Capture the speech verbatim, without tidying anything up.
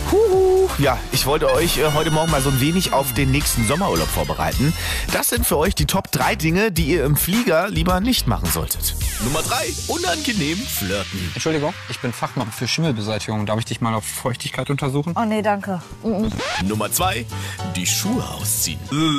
Huhu. Ja, ich wollte euch äh, heute Morgen mal so ein wenig auf den nächsten Sommerurlaub vorbereiten. Das sind für euch die Top drei Dinge, die ihr im Flieger lieber nicht machen solltet. Nummer drei, unangenehm flirten. Entschuldigung, ich bin Fachmann für Schimmelbeseitigung. Darf ich dich mal auf Feuchtigkeit untersuchen? Oh nee, danke. Mhm. Nummer zwei, die Schuhe ausziehen.